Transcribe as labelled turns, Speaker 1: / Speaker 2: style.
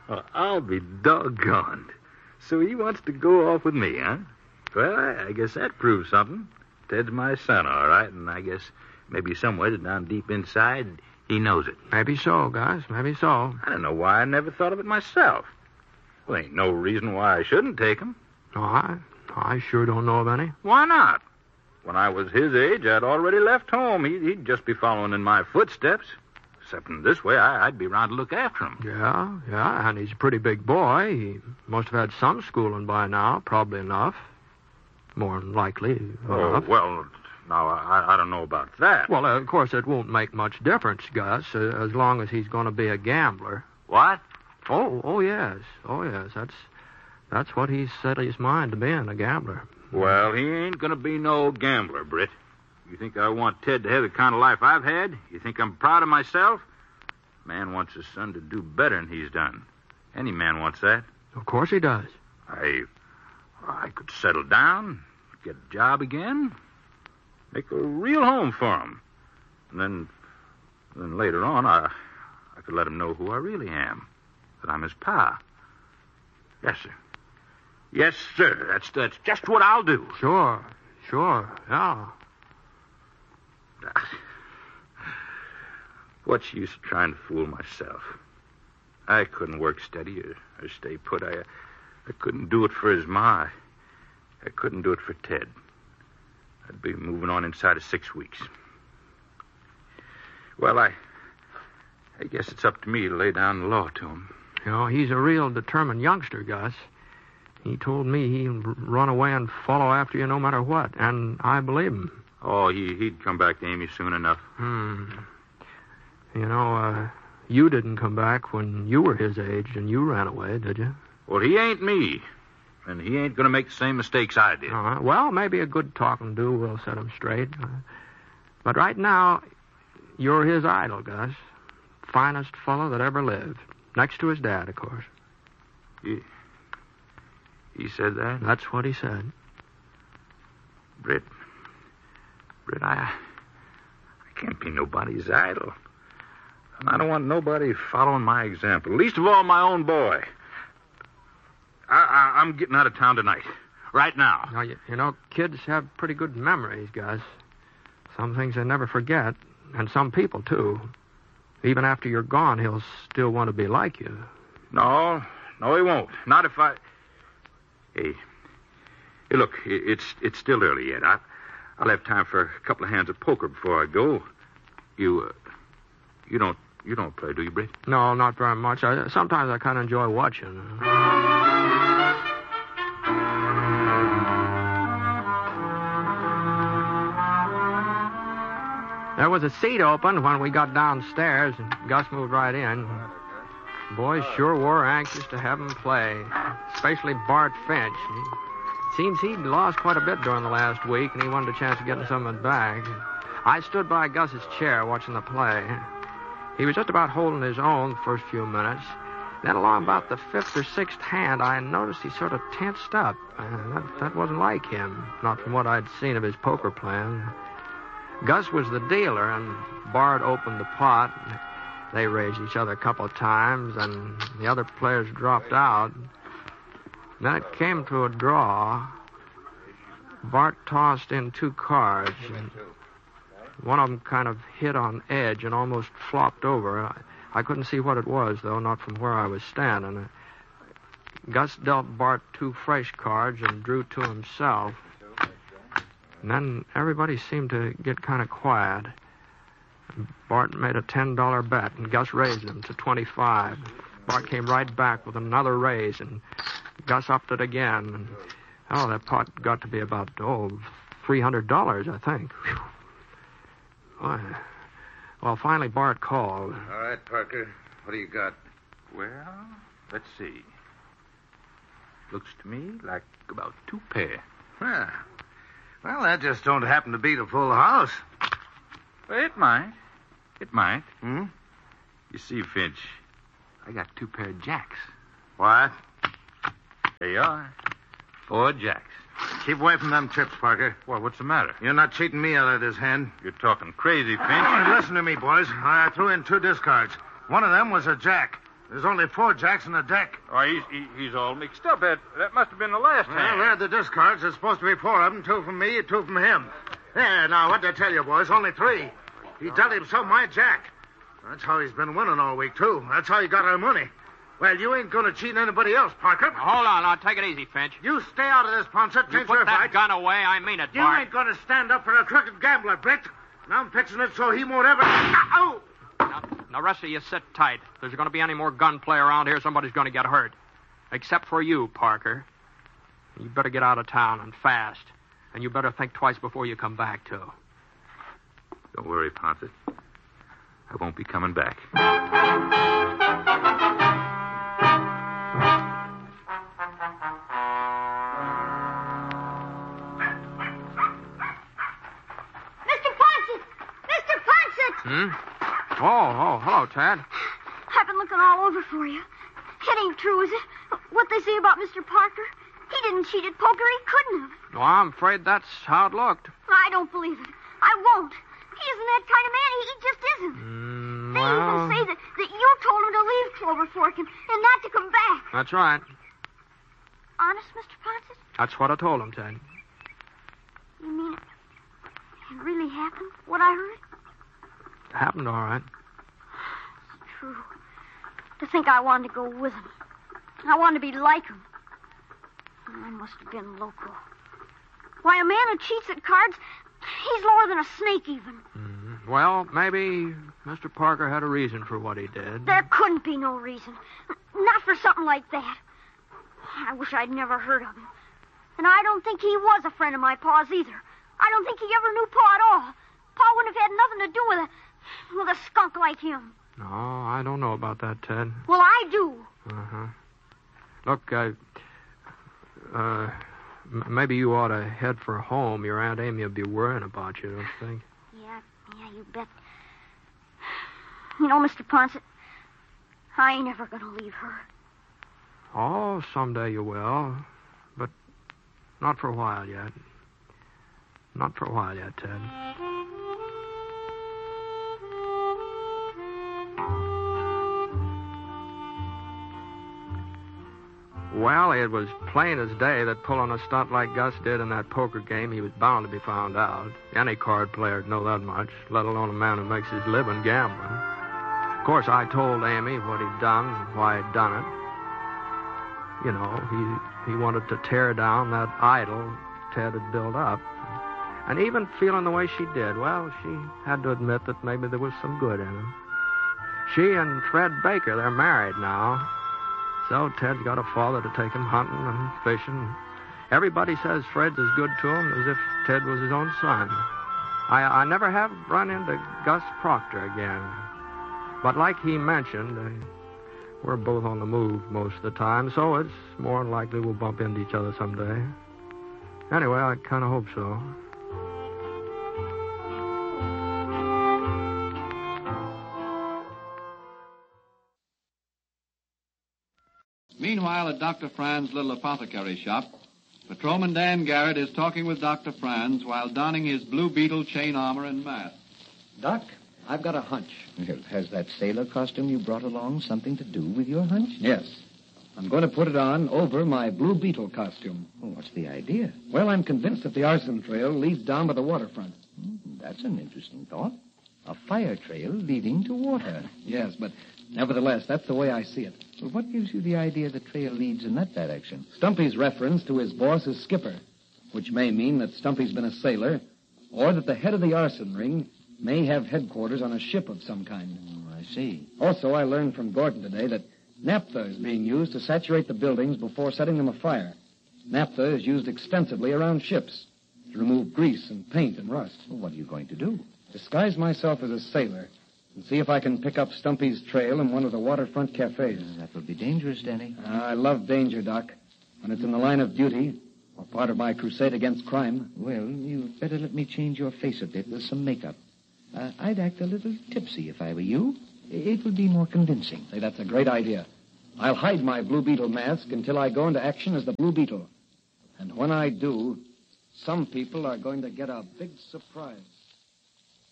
Speaker 1: Well, I'll be doggone. So he wants to go off with me, huh? Well, I guess that proves something. Ted's my son, all right, and I guess maybe somewhere down deep inside, he knows it.
Speaker 2: Maybe so, Gus, maybe so.
Speaker 1: I don't know why I never thought of it myself. Well, ain't no reason why I shouldn't take him.
Speaker 2: No, I sure don't know of any.
Speaker 1: Why not? When I was his age, I'd already left home. He'd just be following in my footsteps. Except in this way, I'd be around to look after him.
Speaker 2: Yeah, and he's a pretty big boy. He must have had some schooling by now, probably enough. More than likely enough.
Speaker 1: Well, now, I don't know about that.
Speaker 2: Well, of course, it won't make much difference, Gus, as long as he's going to be a gambler.
Speaker 1: What?
Speaker 2: Oh, yes. That's what he's set his mind to being, a gambler.
Speaker 1: Well, he ain't going to be no gambler, Britt. You think I want Ted to have the kind of life I've had? You think I'm proud of myself? Man wants his son to do better than he's done. Any man wants that.
Speaker 2: Of course he does.
Speaker 1: I could settle down, get a job again, make a real home for him. And then later on, I could let him know who I really am. That I'm his pa. Yes, sir. Yes, sir. That's just what I'll do.
Speaker 2: Sure, yeah.
Speaker 1: What's use of trying to fool myself? I couldn't work steady or stay put. I couldn't do it for his ma. I couldn't do it for Ted. I'd be moving on inside of 6 weeks. Well, I guess it's up to me to lay down the law to him.
Speaker 2: You know, he's a real determined youngster, Gus. He told me he'd run away and follow after you no matter what, and I believe him.
Speaker 1: Oh, he'd come back to Amy soon enough.
Speaker 2: You know, you didn't come back when you were his age and you ran away, did you?
Speaker 1: Well, he ain't me, and he ain't going to make the same mistakes I did.
Speaker 2: Well, maybe a good talking to will set him straight. But right now, you're his idol, Gus. Finest fellow that ever lived. Next to his dad, of course.
Speaker 1: He said that?
Speaker 2: That's what he said.
Speaker 1: Britt, I can't be nobody's idol. And I don't want nobody following my example. Least of all, my own boy. I'm getting out of town tonight. Right now.
Speaker 2: Now, you know, kids have pretty good memories, Gus. Some things they never forget. And some people, too. Even after you're gone, he'll still want to be like you.
Speaker 1: No, he won't. Not if I... Hey, look, it's still early yet. I'll have time for a couple of hands of poker before I go. You don't play, do you, Britt?
Speaker 2: No, not very much. Sometimes I kind of enjoy watching. There was a seat open when we got downstairs, and Gus moved right in. Boys sure were anxious to have him play, especially Bart Finch. It seems he'd lost quite a bit during the last week, and he wanted a chance of getting some of it back. I stood by Gus's chair watching the play. He was just about holding his own the first few minutes. Then along about the fifth or sixth hand, I noticed he sort of tensed up. That wasn't like him, not from what I'd seen of his poker playing. Gus was the dealer, and Bart opened the pot. They raised each other a couple of times, and the other players dropped out. Then it came to a draw. Bart tossed in 2 cards, and one of them kind of hit on edge and almost flopped over. I couldn't see what it was, though, not from where I was standing. Gus dealt Bart 2 fresh cards and drew 2 himself. And then everybody seemed to get kind of quiet. Bart made a $10 bet, and Gus raised him to $25. Bart came right back with another raise, and Gus upped it again. And, that pot got to be about, $300, I think. Whew. Boy. Well, finally, Bart called.
Speaker 3: All right, Parker. What do you got?
Speaker 1: Well, let's see. Looks to me like about 2 pair.
Speaker 3: Yeah. Well, that just don't happen to beat a full house.
Speaker 1: Well, it might. It might.
Speaker 3: Hmm?
Speaker 1: You see, Finch, I got 2 pair of jacks.
Speaker 3: What?
Speaker 1: There you are. 4 jacks.
Speaker 3: Keep away from them chips, Parker.
Speaker 1: Well, what's the matter?
Speaker 3: You're not cheating me out of this hand.
Speaker 1: You're talking crazy, Finch.
Speaker 3: Listen to me, boys. I threw in 2 discards. One of them was a jack. There's only 4 jacks on the deck.
Speaker 1: Oh, he's all mixed up. That must have been the last hand.
Speaker 3: Well, they're the discards. There's supposed to be 4 of them. 2 from me, 2 from him. Yeah, now, what did I tell you, boys? Only 3. He dealt himself my jack. That's how he's been winning all week, too. That's how he got our money. Well, you ain't going to cheat anybody else, Parker.
Speaker 2: Hold on, now. Take it easy, Finch.
Speaker 3: You stay out of this, Ponset.
Speaker 2: You put that gun away. I mean it,
Speaker 3: You
Speaker 2: Bart.
Speaker 3: ain't going to stand up for a crooked gambler, Britt. And I'm fixing it so he won't ever... Ow!
Speaker 2: Now, the rest of you sit tight. If there's going to be any more gunplay around here, somebody's going to get hurt. Except for you, Parker. You better get out of town and fast. And you better think twice before you come back, too.
Speaker 1: Don't worry, Ponset. I won't be coming back.
Speaker 2: Oh, hello, Ted.
Speaker 4: I've been looking all over for you. It ain't true, is it? What they say about Mr. Parker? He didn't cheat at poker. He couldn't have.
Speaker 2: Well, I'm afraid that's how it looked.
Speaker 4: I don't believe it. I won't. He isn't that kind of man. He just isn't. They even say that you told him to leave Clover Fork and not to come back.
Speaker 2: That's right.
Speaker 4: Honest, Mr. Ponset?
Speaker 2: That's what I told him, Ted.
Speaker 4: You mean it really happened, what I heard?
Speaker 2: It happened all right.
Speaker 4: It's true. To think I wanted to go with him. I wanted to be like him. I must have been loco. Why, a man who cheats at cards, he's lower than a snake even.
Speaker 2: Mm-hmm. Well, maybe Mr. Parker had a reason for what he did.
Speaker 4: There couldn't be no reason. Not for something like that. I wish I'd never heard of him. And I don't think he was a friend of my Pa's either. I don't think he ever knew Pa at all. Pa wouldn't have had nothing to do with a skunk like him.
Speaker 2: No, I don't know about that, Ted.
Speaker 4: Well, I do.
Speaker 2: Uh-huh. Look, maybe you ought to head for home. Your Aunt Amy will be worrying about you, don't you think?
Speaker 4: Yeah, you bet. You know, Mr. Ponset, I ain't ever going to leave her.
Speaker 2: Oh, someday you will. But not for a while yet. Not for a while yet, Ted. Well, it was plain as day that pulling a stunt like Gus did in that poker game, he was bound to be found out. Any card player'd know that much, let alone a man who makes his living gambling. Of course, I told Amy what he'd done and why he'd done it. You know, he wanted to tear down that idol Ted had built up. And even feeling the way she did, well, she had to admit that maybe there was some good in him. She and Fred Baker, they're married now. So Ted's got a father to take him hunting and fishing. Everybody says Fred's as good to him as if Ted was his own son. I never have run into Gus Proctor again. But like he mentioned, we're both on the move most of the time, so it's more than likely we'll bump into each other someday. Anyway, I kind of hope so.
Speaker 5: Meanwhile, at Dr. Franz's little apothecary shop, Patrolman Dan Garrett is talking with Dr. Franz while donning his Blue Beetle chain armor and mask.
Speaker 6: Doc, I've got a hunch.
Speaker 7: Well, has that sailor costume you brought along something to do with your hunch?
Speaker 6: Yes. I'm going to put it on over my Blue Beetle costume.
Speaker 7: Well, what's the idea?
Speaker 6: Well, I'm convinced that the arson trail leads down by the waterfront.
Speaker 7: That's an interesting thought. A fire trail leading to water.
Speaker 6: Yes, but nevertheless, that's the way I see it.
Speaker 7: Well, what gives you the idea the trail leads in that direction?
Speaker 6: Stumpy's reference to his boss is skipper, which may mean that Stumpy's been a sailor, or that the head of the arson ring may have headquarters on a ship of some kind.
Speaker 7: Oh, I see.
Speaker 6: Also, I learned from Gordon today that naphtha is being used to saturate the buildings before setting them afire. Naphtha is used extensively around ships to remove grease and paint and rust.
Speaker 7: Well, what are you going to do?
Speaker 6: Disguise myself as a sailor and see if I can pick up Stumpy's trail in one of the waterfront cafes.
Speaker 7: That would be dangerous, Danny.
Speaker 6: I love danger, Doc, when it's in the line of duty or part of my crusade against crime.
Speaker 7: Well, you'd better let me change your face a bit with some makeup. I'd act a little tipsy if I were you. It would be more convincing.
Speaker 6: Say, that's a great idea. I'll hide my Blue Beetle mask until I go into action as the Blue Beetle. And when I do, some people are going to get a big surprise.